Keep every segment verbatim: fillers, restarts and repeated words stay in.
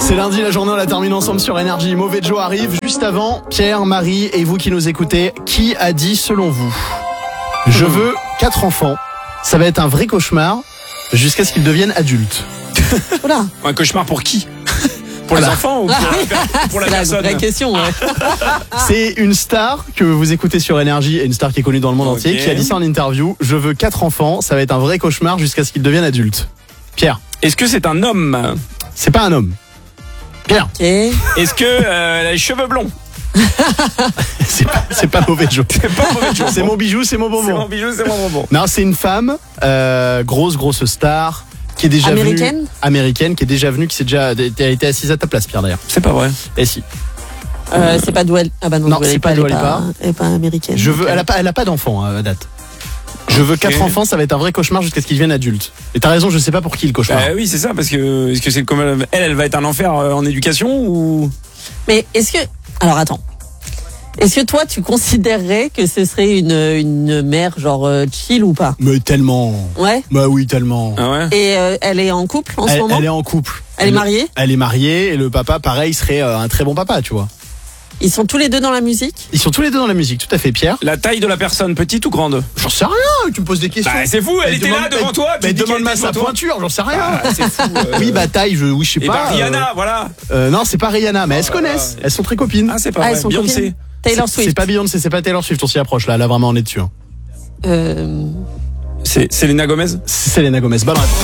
C'est lundi, la journée, on la termine ensemble sur Énergie. Mauvais Joe arrive. Juste avant, Pierre, Marie et vous qui nous écoutez, qui a dit selon vous je veux quatre enfants, ça va être un vrai cauchemar jusqu'à ce qu'ils deviennent adultes. Oula. Un cauchemar pour qui? Pour les Voilà. enfants ou pour la, pour la C'est la personne? vraie question, ouais. C'est une star que vous écoutez sur Énergie et une star qui est connue dans le monde Ok. entier qui a dit ça en interview. Je veux quatre enfants, ça va être un vrai cauchemar jusqu'à ce qu'ils deviennent adultes. Pierre, Est-ce que c'est un homme? c'est pas un homme. Pierre, Ok. Est-ce que euh, elle a les cheveux blonds? c'est pas, c'est pas Mauvais Joe. C'est pas mauvais jour. C'est mon bijou, c'est mon C'est bonbon. mon bijou, c'est mon bonbon. Non, c'est une femme, euh, grosse, grosse star, qui est déjà Américaine venue. Américaine, qui est déjà venue, qui s'est déjà, elle a été assise à ta place, Pierre, d'ailleurs. C'est pas vrai. Et si. Euh, c'est pas Dua Lipa. Ah bah non, Non, Dua c'est Lipa, pas elle est Dua Lipa. Elle est pas américaine. Je veux, Ok. elle a pas, elle a pas d'enfant, à date. Je veux quatre Ok. enfants, ça va être un vrai cauchemar jusqu'à ce qu'ils deviennent adultes. Et t'as raison, je sais pas pour qui le cauchemar. Bah oui, c'est ça, parce que est-ce que c'est comme elle, elle va être un enfer euh, en éducation ou? Mais est-ce que... Alors attends. Est-ce que toi, tu considérerais que ce serait une, une mère genre euh, chill ou pas? Mais tellement. Ouais. Bah oui, tellement. Ah ouais. Et euh, elle est en couple en ce Elle, moment? elle est en couple. Elle est mariée? Elle est mariée et le papa, pareil, serait euh, un très bon papa, tu vois. Ils sont tous les deux dans la musique? Ils sont tous les deux dans la musique, tout à fait, Pierre. La taille de la personne, petite ou grande? J'en sais rien, tu me poses des questions. Bah c'est fou, elle Mais était demande- là devant toi. tu Mais dis qu'elle demande-moi était sa devant toi. pointure, j'en sais rien. Ah, c'est fou. euh. Oui, bah taille, je, oui, je sais Et pas. bah euh, Rihanna, voilà. euh, non, c'est pas Rihanna, mais elles se Oh là connaissent. là. Elles sont très copines. Ah c'est pas Ah, vrai. elles sont Beyoncé. copines. Taylor C'est- C'est Swift. pas Beyoncé, c'est pas Taylor Swift, on s'y approche là. Là, vraiment, on est dessus. Hein. Euh... C'est Selena Gomez. C'est Selena Gomez. Bonne réponse.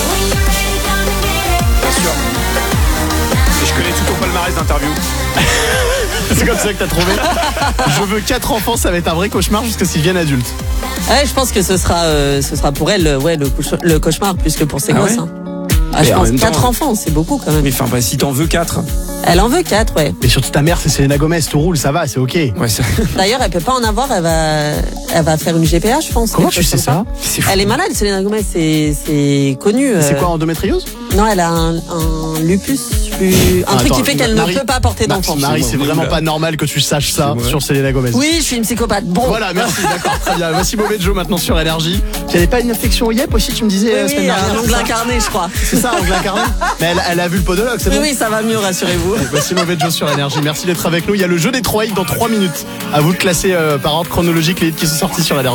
Bien sûr. Et je connais tout ton palmarès d'interview. C'est comme ça que t'as trouvé. Je veux quatre enfants, ça va être un vrai cauchemar jusqu'à ce qu'ils deviennent adultes. Ouais, je pense que ce sera, euh, ce sera pour elle, euh, ouais, le, couche- le cauchemar plus que pour ses Ah gosses. ouais hein. Ah, je Et en pense même quatre temps- enfants, c'est beaucoup quand même. Mais enfin, bah, si t'en veux quatre. Elle en veut quatre, ouais. Et surtout ta mère, c'est Selena Gomez, tout roule, ça va, c'est ok. Ouais, ça... D'ailleurs, elle peut pas en avoir, elle va, elle va faire une G P A, je pense. Comment quelque tu sais chose comme ça c'est fou. Elle est malade, Selena Gomez, c'est, c'est connu. euh. C'est quoi, endométriose? Non, elle a un, un lupus, plus... un Ah, truc attends, qui fait qu'elle Marie- ne peut pas porter d'enfant. Marie, c'est moi, vraiment là. pas normal que tu saches ça C'est moi. sur Selena Gomez. Oui, je suis une psychopathe. Bon. Voilà, merci, d'accord, très bien. Voici Mauvais Joe maintenant sur Énergie. Tu avais pas une infection au yep aussi, tu me disais Oui, la semaine oui, dernière. un c'est ongle ça incarné, je crois. C'est ça, ongle incarné. Mais elle, elle a vu le podologue, c'est Oui, bon. oui, ça va mieux, rassurez-vous. Voici Mauvais Joe sur Énergie. Merci d'être avec nous. Il y a le jeu des trois hits dans trois minutes. À vous de classer euh, par ordre chronologique les hits qui sont sortis sur Énergie.